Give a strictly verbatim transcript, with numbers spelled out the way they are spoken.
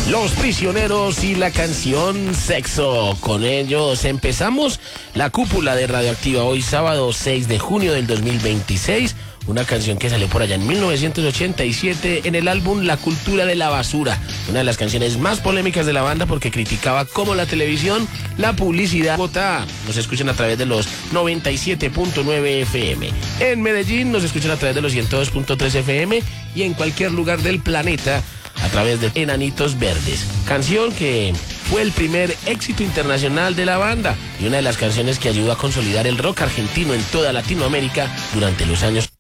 Los Prisioneros y la canción Sexo. Con ellos empezamos la cúpula de Radioactiva hoy sábado seis de junio del dos mil veintiséis. Una canción que salió por allá en mil novecientos ochenta y siete en el álbum La Cultura de la Basura. Una de las canciones más polémicas de la banda porque criticaba cómo la televisión, la publicidad... Bogotá nos escuchan a través de los noventa y siete punto nueve F M. En Medellín nos escuchan a través de los ciento dos punto tres F M y en cualquier lugar del planeta a través de Enanitos Verdes. Canción que fue el primer éxito internacional de la banda y una de las canciones que ayudó a consolidar el rock argentino en toda Latinoamérica durante los años